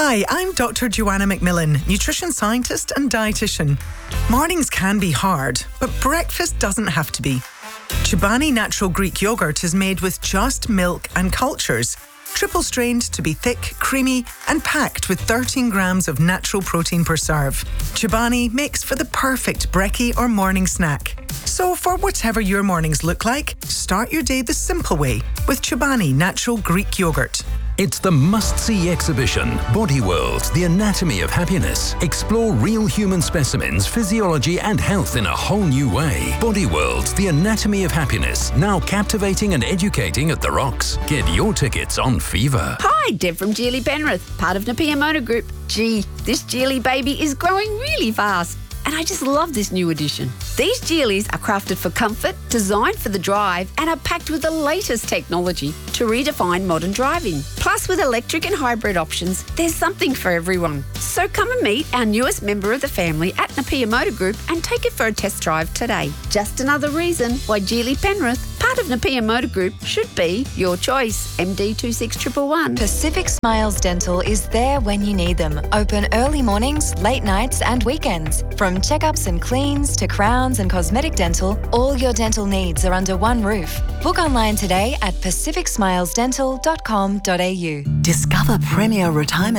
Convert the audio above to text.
Hi, I'm Dr. Joanna McMillan, nutrition scientist and dietitian. Mornings can be hard, but breakfast doesn't have to be. Chobani Natural Greek Yogurt is made with just milk and cultures, triple strained to be thick, creamy, and packed with 13 grams of natural protein per serve. Chobani makes for the perfect brekkie or morning snack. So for whatever your mornings look like, start your day the simple way with Chobani Natural Greek Yogurt. It's the must-see exhibition, Body World, the Anatomy of Happiness. Explore real human specimens, physiology and health in a whole new way. Body World, the Anatomy of Happiness, now captivating and educating at the Rocks. Get your tickets on Fever. Hi, Deb from Geely Penrith, part of Napier Motor Group. Gee, this Geely baby is growing really fast. And I just love this new addition. These Geelys are crafted for comfort, designed for the drive, and are packed with the latest technology to redefine modern driving. Plus, with electric and hybrid options, there's something for everyone. So come and meet our newest member of the family at Napier Motor Group and take it for a test drive today. Just another reason why Geely Penrith, part of Napier Motor Group, should be your choice. MD 26111. Pacific Smiles Dental is there when you need them. Open early mornings, late nights and weekends. From checkups and cleans to crowns and cosmetic dental, all your dental needs are under one roof. Book online today at pacificsmilesdental.com.au. Discover Premier Retirement